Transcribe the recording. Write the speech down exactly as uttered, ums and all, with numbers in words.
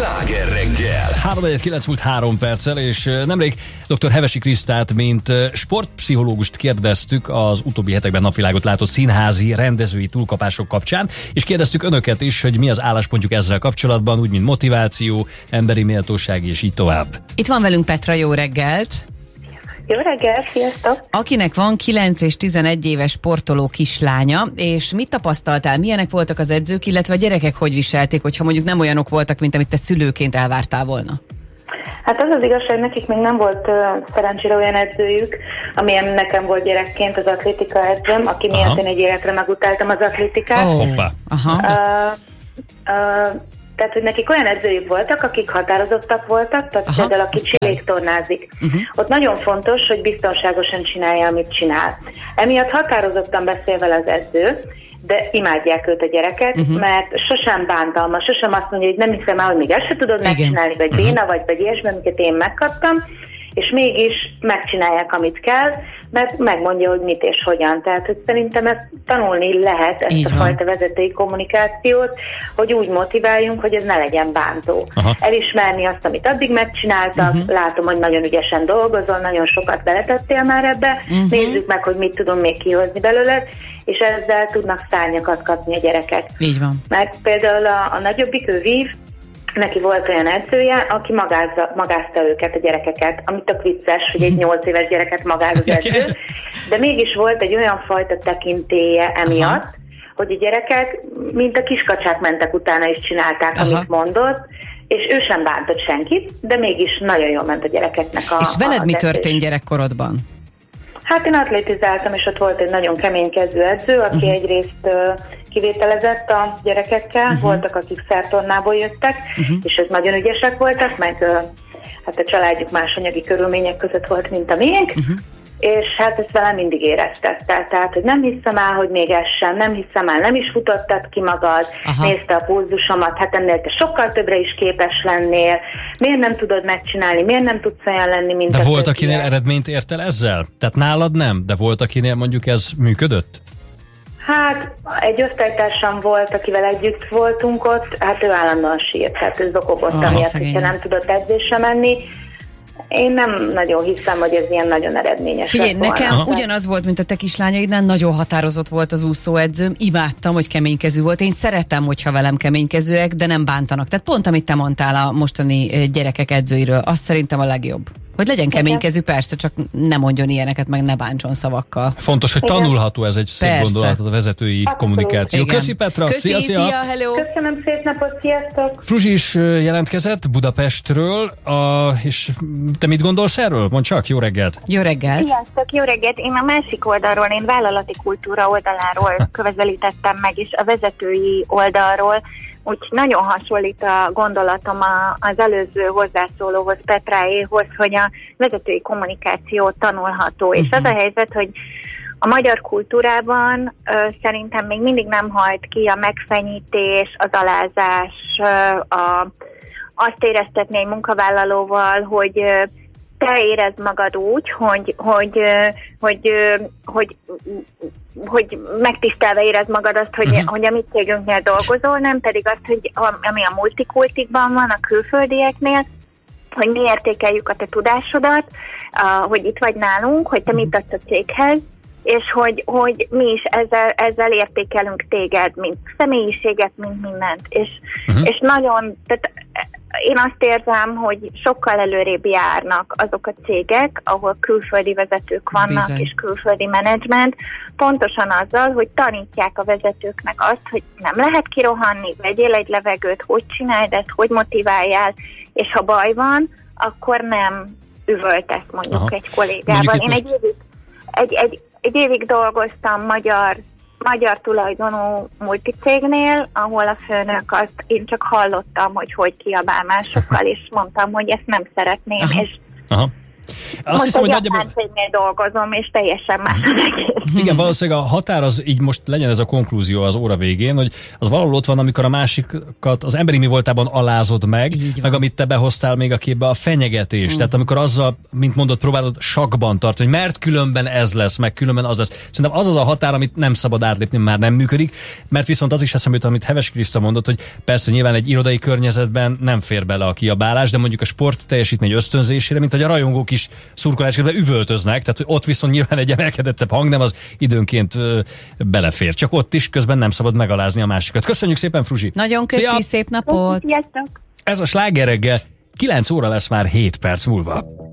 Sláger reggel! három kilenc múlt három perccel, és nemrég dr. Hevesi Krisztát, mint sportpszichológust kérdeztük az utóbbi hetekben napvilágot látott színházi rendezői túlkapások kapcsán, és kérdeztük önöket is, hogy mi az álláspontjuk ezzel kapcsolatban, úgy mint motiváció, emberi méltóság és így tovább. Itt van velünk Petra, jó reggelt! Jó reggel, sziasztok! Akinek van kilenc és tizenegy éves sportoló kislánya, és mit tapasztaltál, milyenek voltak az edzők, illetve a gyerekek hogy viselték, hogyha mondjuk nem olyanok voltak, mint amit te szülőként elvártál volna? Hát az az igazság, nekik még nem volt uh, szerencsére olyan edzőjük, amilyen nekem volt gyerekként az atlétika edzőm, aki miatt én egy életre megutáltam az atlétikát. Oh. Hoppá! Aha. Uh, uh, Tehát, hogy nekik olyan edzőjük voltak, akik határozottak voltak, tehát Aha, például aki csiléktornázik. Uh-huh. Ott nagyon fontos, hogy biztonságosan csinálja, amit csinál. Emiatt határozottan beszél vele az edző, de imádják őt a gyerekek, uh-huh. mert sosem bántalmas, sosem azt mondja, hogy nem hiszem el, hogy még ezt se tudod Igen. megcsinálni, vagy uh-huh. béna, vagy, vagy ilyesmi, amiket én megkaptam, és mégis megcsinálják, amit kell, mert megmondja, hogy mit és hogyan. Tehát, hogy szerintem ezt tanulni lehet, ezt Így a van. fajta vezetői kommunikációt, hogy úgy motiváljunk, hogy ez ne legyen bántó. Aha. Elismerni azt, amit addig megcsináltak, uh-huh. látom, hogy nagyon ügyesen dolgozol, nagyon sokat beletettél már ebbe, uh-huh. nézzük meg, hogy mit tudunk még kihozni belőled, és ezzel tudnak szárnyakat kapni a gyerekek. Így van. Mert például a, a nagyobbik, ő vív, neki volt olyan edzője, aki magázza, magázta őket, a gyerekeket, ami tök vicces, hogy egy nyolc éves gyereket magáz az edző, de mégis volt egy olyan fajta tekintélye emiatt, Aha. hogy a gyerekek, mint a kiskacsák mentek utána és csinálták, Aha. amit mondott, és ő sem bántott senkit, de mégis nagyon jól ment a gyerekeknek a És veled a mi edzés. történt gyerekkorodban? Hát én atlétizáltam, és ott volt egy nagyon keménykező edző, aki uh-huh. egyrészt uh, kivételezett a gyerekekkel, uh-huh. voltak, akik szertornából jöttek, uh-huh. és ők nagyon ügyesek voltak, meg uh, hát a családjuk más anyagi körülmények között volt, mint a miénk, uh-huh. és hát ezt velem mindig éreztette. Tehát, hogy nem hiszem el, hogy még ez sem, nem hiszem el, nem is futottad ki magad, Aha. nézte a pulzusomat, hát ennél te sokkal többre is képes lennél, miért nem tudod megcsinálni, miért nem tudsz olyan lenni, mint De a volt, többiek? akinél eredményt ért el ezzel? Tehát nálad nem, de volt, akinél mondjuk ez működött? Hát egy osztálytársam volt, akivel együtt voltunk ott, hát ő állandóan sírt, hát ő zokogott Oh, amiatt, szegény. hogyha nem tudott edzésre menni. Én nem nagyon hiszem, hogy ez ilyen nagyon eredményes. Figyelj, lett volna. nekem Aha. ugyanaz volt, mint a te kislányaidnál, nagyon határozott volt az úszóedzőm, imádtam, hogy keménykezű volt. Én szeretem, hogyha velem keménykezőek, de nem bántanak. Tehát pont, amit te mondtál a mostani ö, gyerekek edzőiről, az szerintem a legjobb. Hogy legyen keménykezű, persze, csak ne mondjon ilyeneket, meg ne bántson szavakkal. Fontos, hogy Igen. tanulható ez egy szép Persze. gondolat a vezetői Abszolút. kommunikáció. Igen. Köszi Petra, Köszi, szia, szia! szia, hello! Köszönöm, szép napot, sziasztok! Fruzsi is jelentkezett Budapestről, a, és te mit gondolsz erről? Mondd csak, jó reggelt! Jó reggelt! Sziasztok, jó reggelt! Én a másik oldalról, én vállalati kultúra oldaláról közelítettem meg, és a vezetői oldalról, úgy nagyon hasonlít a gondolatom a, az előző hozzászólóhoz, Petráéhoz, hogy a vezetői kommunikáció tanulható. Uh-huh. És az a helyzet, hogy a magyar kultúrában ö, szerintem még mindig nem hajt ki a megfenyítés, az alázás, ö, a, azt éreztetni egy munkavállalóval, hogy ö, te érezd magad úgy, hogy, hogy, hogy, hogy, hogy megtisztelve érezd magad azt, hogy, uh-huh. hogy a mi cégünknél dolgozol, nem pedig azt, hogy ami a multikultikban van, a külföldieknél, hogy mi értékeljük a te tudásodat, hogy itt vagy nálunk, hogy te mit adsz a céghez, és hogy, hogy mi is ezzel, ezzel értékelünk téged, mint személyiséget, mint mindent. És, uh-huh. és nagyon, tehát én azt érzem, hogy sokkal előrébb járnak azok a cégek, ahol külföldi vezetők vannak, Bizony. és külföldi menedzsment, pontosan azzal, hogy tanítják a vezetőknek azt, hogy nem lehet kirohanni, vegyél egy levegőt, hogy csináld ezt, hogy motiváljál, és ha baj van, akkor nem üvöltesz mondjuk Aha. egy kollégával. Én most... egy évig, egy, egy, egy évig dolgoztam magyar magyar tulajdonú multicégnél, ahol a főnök azt, én csak hallottam, hogy hogy kiabál másokkal, és mondtam, hogy ezt nem szeretném, Aha. és Aha. Azt Most hiszem, egy hogy japán nagyjából... cégnél dolgozom, és teljesen más az egész. Igen, valószínűleg a határ az így most legyen ez a konklúzió az óra végén, hogy az valahol ott van, amikor a másikat az emberi mi voltában alázod meg, meg amit te behoztál még a képbe, a fenyegetés. Mm. Tehát amikor azzal, mint mondod, próbálod sakban tartani, hogy mert különben ez lesz, meg különben az lesz. Szerintem az az a határ, amit nem szabad átlépni, már nem működik, mert viszont az is eszembe jut, amit Hevesi Kriszta mondott, hogy persze nyilván egy irodai környezetben nem fér bele a kiabálás, de mondjuk a sport teljesítmény ösztönzésére, mint hogy a rajongók is szurkolás közben üvöltöznek, tehát hogy ott viszont nyilván egy emelkedettebb hang, nem az időnként ö, belefér. Csak ott is közben nem szabad megalázni a másikat. Köszönjük szépen, Fruzsi! Nagyon köszi, Szia! szép napot! Sziasztok! Ez a Sláger reggel, kilenc óra lesz már hét perc múlva.